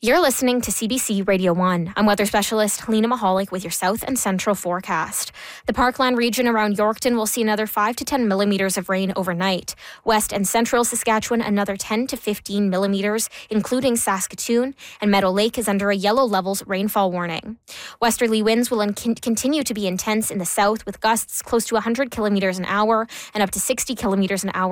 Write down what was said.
You're listening to CBC Radio 1. I'm weather specialist Helena Mahalik with your south and central forecast. The Parkland region around Yorkton will see another 5 to 10 millimetres of rain overnight. West and central Saskatchewan, another 10 to 15 millimetres, including Saskatoon, and Meadow Lake is under a yellow levels rainfall warning. Westerly winds will continue to be intense in the south with gusts close to 100 kilometres an hour and up to 60 kilometres an hour